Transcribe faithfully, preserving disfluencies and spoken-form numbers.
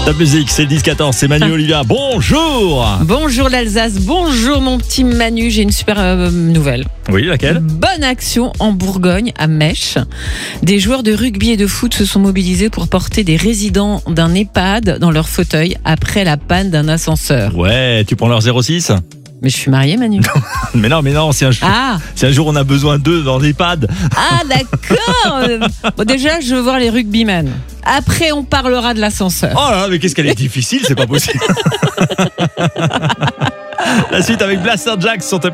Top musique, c'est le dix quatorze, c'est Manu Olivia. Bonjour. Bonjour l'Alsace, bonjour mon petit Manu, j'ai une super euh, nouvelle. Oui, laquelle ? Bonne action en Bourgogne, à Mèche. Des joueurs de rugby et de foot se sont mobilisés pour porter des résidents d'un EHPAD dans leur fauteuil après la panne d'un ascenseur. Ouais, tu prends leur zéro six ? Mais je suis mariée, Manu. Mais non, mais non, c'est un, jour, Ah, c'est un jour on a besoin d'eux dans l'EHPAD. ah d'accord. Bon, déjà, je veux voir les rugbymen. Après, on parlera de l'ascenseur. Oh là là, mais qu'est-ce qu'elle est difficile, c'est pas possible. La suite avec Blaster Jack sur Top